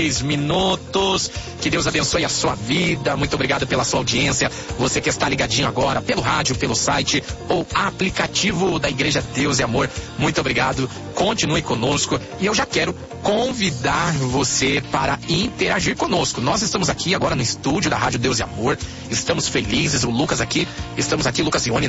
minutos. Que Deus abençoe a sua vida. Muito obrigado pela sua audiência. Você que está ligadinho agora pelo rádio, pelo site ou aplicativo da Igreja Deus e Amor. Muito obrigado. Continue conosco. E eu já quero convidar você para interagir conosco. Nós estamos aqui agora no estúdio da Rádio Deus e Amor. Estamos felizes. O Lucas aqui, estamos aqui, Lucas e Ione,